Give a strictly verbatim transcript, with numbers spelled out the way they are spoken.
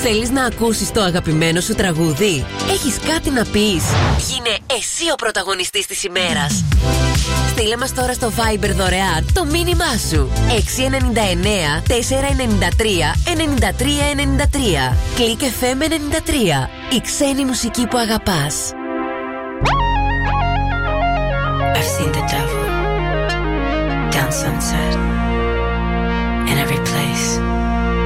Θέλεις να ακούσεις το αγαπημένο σου τραγούδι? Έχεις κάτι να πεις? Γίνε εσύ ο πρωταγωνιστής της ημέρας. Στείλε μας τώρα στο Viber δωρεάν το μήνυμά σου. έξι εννιά εννιά τέσσερα εννιά τρία εννιά τρία εννιά τρία. Click εφ εμ ενενήντα τρία. Η ξένη μουσική που αγαπάς. I've seen the devil down sunset in every place.